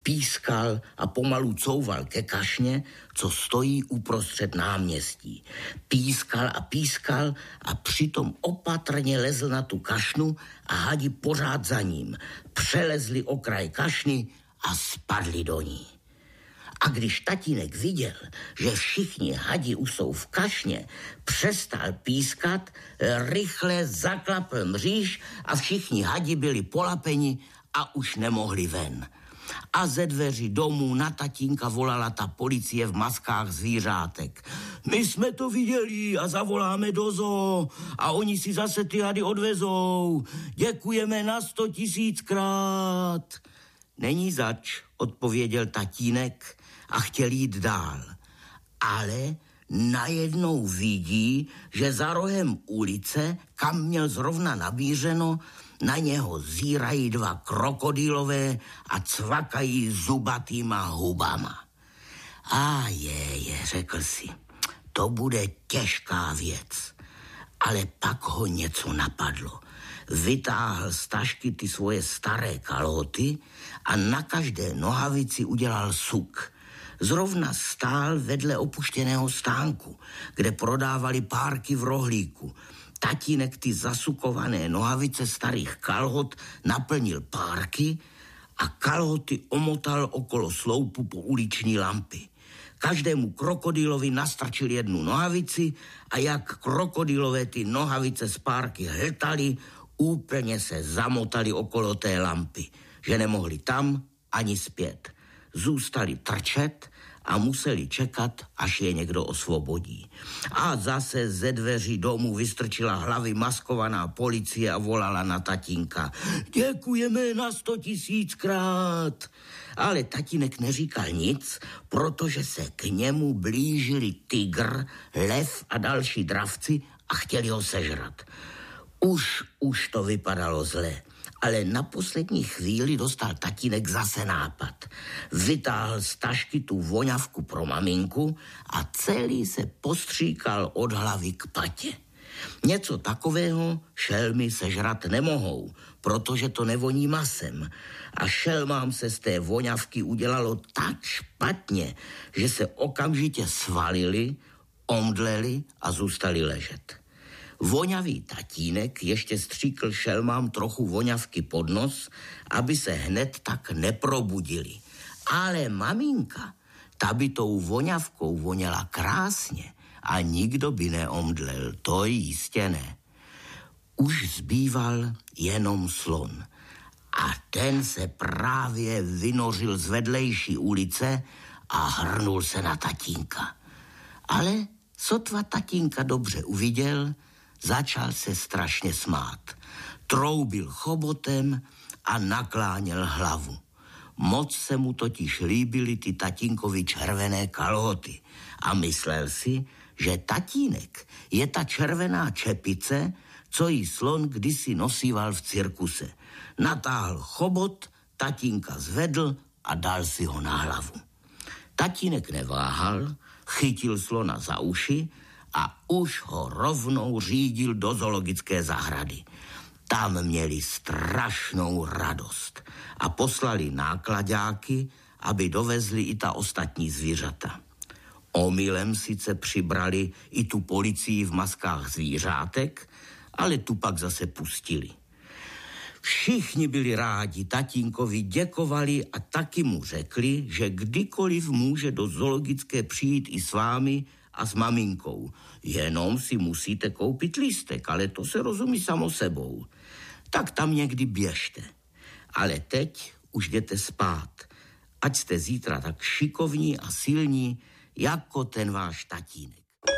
pískal a pomalu couval ke kašně, co stojí uprostřed náměstí. Pískal a přitom opatrně lezl na tu kašnu a hadi pořád za ním. Přelezli okraj kašny a spadli do ní. A když tatínek viděl, že všichni hadi už jsou v kašně, přestal pískat, rychle zaklapl mříž a všichni hadi byli polapeni a už nemohli ven. A ze dveří domů na tatínka volala ta policie v maskách zvířátek. My jsme to viděli a zavoláme do zoo a oni si zase ty hady odvezou. Děkujeme na 100 000krát. Není zač, odpověděl tatínek a chtěl jít dál. Ale najednou vidí, že za rohem ulice, kam měl zrovna nabířeno, na něho zírají 2 krokodýlové a cvakají zubatýma hubama. A je, řekl si, to bude těžká věc. Ale pak ho něco napadlo. Vytáhl z tašky ty svoje staré kalhoty a na každé nohavici udělal suk. Zrovna stál vedle opuštěného stánku, kde prodávali párky v rohlíku. Tatínek ty zasukované nohavice starých kalhot naplnil párky a kalhoty omotal okolo sloupu po uliční lampy. Každému krokodýlovi nastrčil 1 nohavici a jak krokodýlové ty nohavice z párky hltali, úplně se zamotali okolo té lampy, že nemohli tam ani zpět. Zůstali trčet a museli čekat, až je někdo osvobodí. A zase ze dveří domu vystrčila hlavy maskovaná policie a volala na tatínka. Děkujeme na 100 000krát. Ale tatínek neříkal nic, protože se k němu blížili tygr, lev a další dravci a chtěli ho sežrat. Už to vypadalo zle. Ale na poslední chvíli dostal tatínek zase nápad. Vytáhl z tašky tu voňavku pro maminku a celý se postříkal od hlavy k patě. Něco takového šelmy sežrat nemohou, protože to nevoní masem. A šelmám se z té voňavky udělalo tak špatně, že se okamžitě svalili, omdleli a zůstali ležet. Voňavý tatínek ještě stříkl šelmám trochu voňavky pod nos, aby se hned tak neprobudili. Ale maminka, ta by tou voňavkou voněla krásně a nikdo by neomdlel, to jistě ne. Už zbýval jenom slon a ten se právě vynořil z vedlejší ulice a hrnul se na tatínka. Ale sotva tatínka dobře uviděl, začal se strašně smát. Troubil chobotem a nakláněl hlavu. Moc se mu totiž líbily ty tatínkovi červené kalhoty a myslel si, že tatínek je ta červená čepice, co jí slon kdysi nosíval v cirkuse. Natáhl chobot, tatínka zvedl a dal si ho na hlavu. Tatínek neváhal, chytil slona za uši a už ho rovnou řídil do zoologické zahrady. Tam měli strašnou radost a poslali náklaďáky, aby dovezli i ta ostatní zvířata. Omylem sice přibrali i tu policii v maskách zvířátek, ale tu pak zase pustili. Všichni byli rádi, tatínkovi děkovali a taky mu řekli, že kdykoliv může do zoologické přijít i s vámi a s maminkou. Jenom si musíte koupit lístek, ale to se rozumí samo sebou. Tak tam někdy běžte. Ale teď už jděte spát. Ať jste zítra tak šikovní a silní, jako ten váš tatínek.